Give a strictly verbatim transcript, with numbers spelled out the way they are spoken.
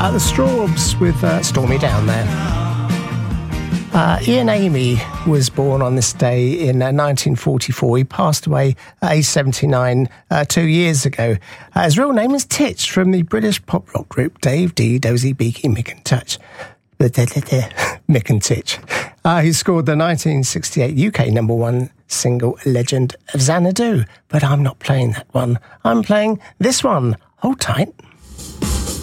Uh, the Strawbs with uh, Stormy Down there. Uh, Ian Amy was born on this day in uh, nineteen forty-four. He passed away at age seventy-nine uh, two years ago. Uh, his real name is Titch, from the British pop rock group Dave D, Dozy, Beaky, Mick and Touch. Mick and Titch. Uh, he scored the nineteen sixty-eight U K number one single Legend of Xanadu. But I'm not playing that one. I'm playing this one. Hold tight.